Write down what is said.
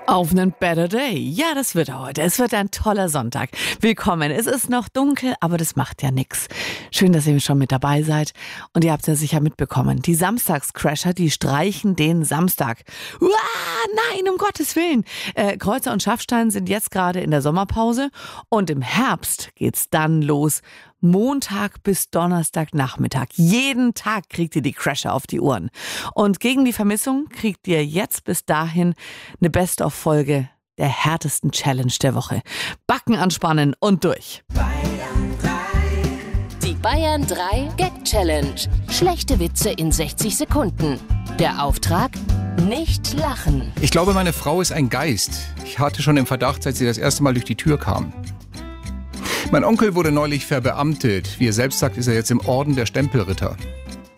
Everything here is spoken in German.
Auf einen Better Day. Ja, das wird er heute. Es wird ein toller Sonntag. Willkommen. Es ist noch dunkel, aber das macht ja nichts. Schön, dass ihr schon mit dabei seid. Und ihr habt es ja sicher mitbekommen. Die Samstagscrasher, die streichen den Samstag. Uah, nein, um Gottes Willen. Kreuzer und Schaffstein sind jetzt gerade in der Sommerpause. Und im Herbst geht's dann los. Montag bis Donnerstagnachmittag. Jeden Tag kriegt ihr die Crasher auf die Ohren. Und gegen die Vermissung kriegt ihr jetzt bis dahin eine Best-of-Folge der härtesten Challenge der Woche. Backen anspannen und durch. Die Bayern 3 Gag Challenge. Schlechte Witze in 60 Sekunden. Der Auftrag: nicht lachen. Ich glaube, meine Frau ist ein Geist. Ich hatte schon im Verdacht, seit sie das erste Mal durch die Tür kam. Mein Onkel wurde neulich verbeamtet. Wie er selbst sagt, ist er jetzt im Orden der Stempelritter.